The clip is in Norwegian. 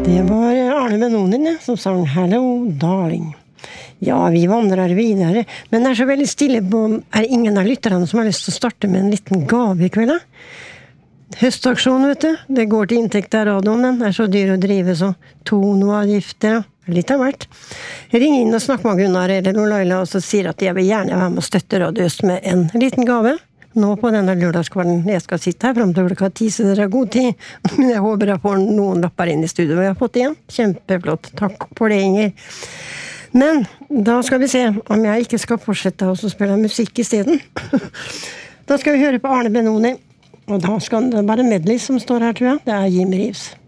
Det var Arne Benoni som sang Hello Darling. Ja, vi vandrer videre, men det så veldig stille på, ingen av lytterne som har lyst til å starte med en liten gave i kveld? Høstaksjon, vet du, det går til inntekt av radioen, den så dyr å drive, så tonoavgifter, litt av hvert. Ring inn og snakk med Gunnar eller Laila, og så sier at jeg vil gjerne være med å støtte Radio Øst med en liten gave. Nå på denne lørdagskvarten, jeg skal sitte her frem til klokka 10, så det god tid. Men jeg håper jeg får noen lapper inn i studio. Vi har fått igjen. Kjempeflott. Takk for det, Inger. Men da skal vi se om jeg ikke skal fortsette å spille musikk i stedet. Da skal vi høre på Arne Benoni. Og da skal det være medley som står her, tror jeg. Det Jim Reeves.